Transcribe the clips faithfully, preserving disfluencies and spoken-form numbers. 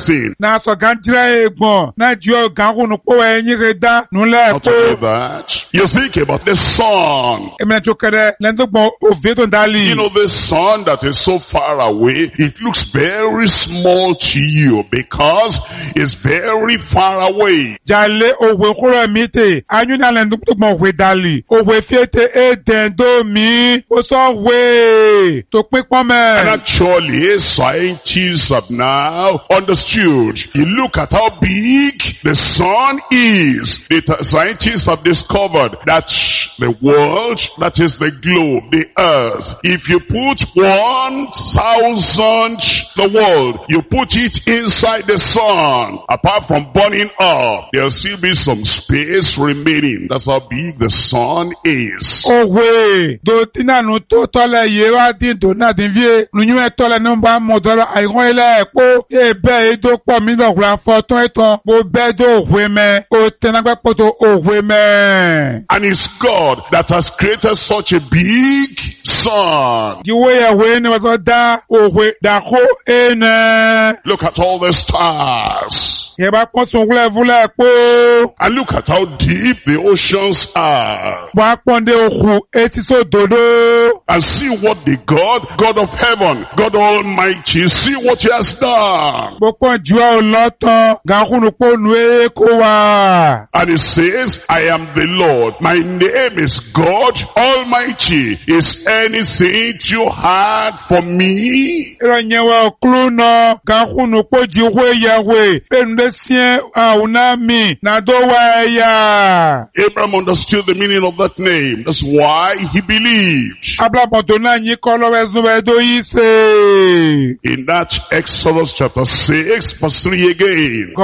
sin. Na so ganjira egbon na jiyo ganhunu po enyi reda nule Not po. only that, you think about the sun. Emene chokere lendo gbon ovedo ndali. You know, the sun that is so far away, it looks very small to you because it's very far away. Jale owe kuro mite anyu na lendo gbon we dali. Owe fiete e dendo mi o so we to pin pon me. And actually, scientists have now understood. You look at how big the sun is. The t- scientists have discovered that the world, that is the globe, the earth, if you put one thousand, the world, you put it inside the sun, apart from burning up, there'll still be some space remaining. That's how big the sun is. Owe do tina no to tole ye wa din do na din vie nunyu e tole no ba mo do ai gon ile epo e be e do po mi lo ra foton etan bo be do hwe me o tena gbe poto ohwe me. And it's God that has created such a big sun. Di we ya we ne wa da ohwe da ko ene. Look at all the stars. Ye ba pon sun wule wule po. And look at how deep the oceans are. Wa pon de oku eti so dodo. And see what the God, God of heaven, God Almighty, see what He has done. Bo pon ju o lotan ga kunu po nu e ko wa. And it says, I am the Lord. My name is God Almighty. Is anything too hard for me? Ero nyewe oklu no ga kunu po ji we ya we. Enu de sien a unami na do wa ya. Abraham understood the meaning of that name. That's why he believed. In that Exodus chapter six, verse three again.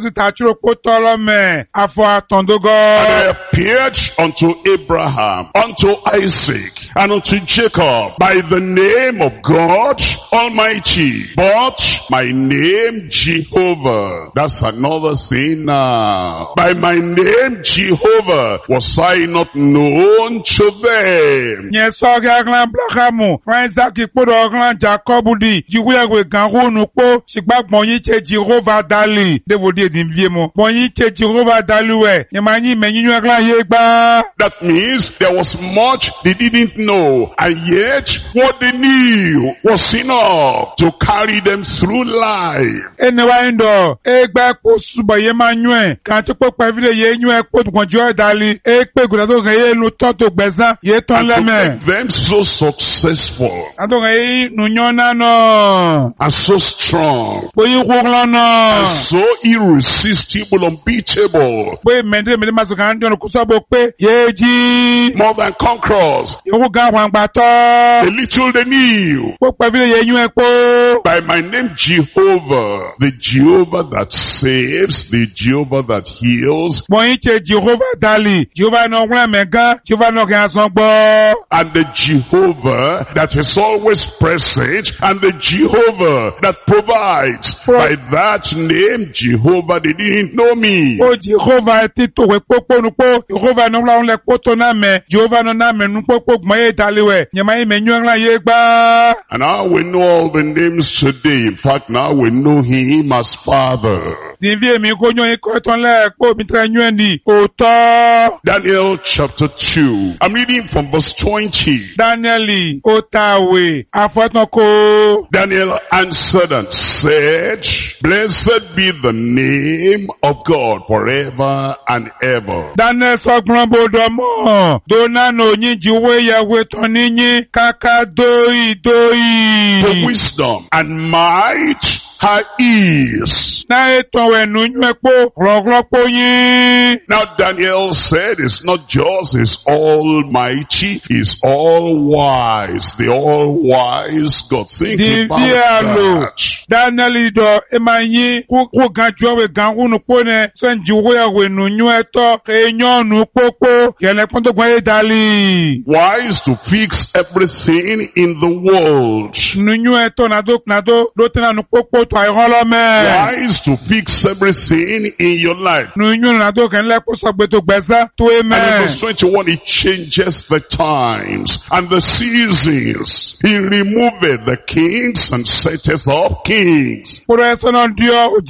And I appeared unto Abraham, unto Isaac, and unto Jacob by the name of God Almighty, but my name Jehovah. That's another thing now. By my name Jehovah was I not known to them. Yes, so gaglan blakamu. Isaac ipodo gaglan Jacob di. Jiwe we gangu nupo. Shikba bonyi che Jehovah dali. Devodi edimvie mo. Bonyi che Jehovah dali we. Yemani menyinyu gaglan yegba. That means there was much they didn't know, and yet what they knew was enough to carry them through life. Enewa indo. Egba ko suba yemanyue. Kanti po pavile ye nyue ko dgonjo dali. Ekpe gudado gaye lu toto gbezan. Ye ton And to leme. make them so successful Ado gaye nunyona no. and so strong Boyi kugla and no. so irresistible, unbeatable, Boyi mende mende masukandi ono kusabo pe. Yeji. more than conquerors, Yoku ga wangbato. the little they knew. Po pavile ye nyue ko. By my name Jehovah, the Jehovah that saves, the Jehovah that heals, Boyi che Jehovah dali. Jehovah no gla mega. Jehovah no ga songbo. and the Jehovah that is always present, and the Jehovah that provides. By that name Jehovah, they didn't know me. O Jehovah ti to we popo nu po. Jehovah no gla le poto na me. Jehovah no na me nu popo gmaye dali we. Nyama yi me nyu gla ye gba. And now we know all the names today. In fact, now we know Him as Father. Divie mi ko nyo ko ton le po mi tra nyu ndi. Oto. Daniel chapter two. I'm reading from verse twenty. Danieli otawe afotan ko. Daniel answered and said, Blessed be the name of God forever and ever. Daniel sọgbọn bodo mọ. Dona no yin jiwe yawe ton yin kaka doi For doi. wisdom and might her ears. Na eton we nu nyu epo rọrọpo yin. Now Daniel said it's not just He's almighty, He's all wise. The all wise God. Think about Divie alo. that. Daniel do emanyi ku ku ganjo we gangu nu po ne sen jiwe yawe nu nyu eto enyo nu popo kele ponto gwa dali. Wise to fix everything in the world. Nu nyu eto na do na do do tena nu popo to ayolo me. Wise to fix everything in your life. Nu nyu na do ken le ko so gbe to gbeza to And in eme. verse twenty-one, He changes the times and the seasons. He removeth the kings and setteth up kings. Por eso no dio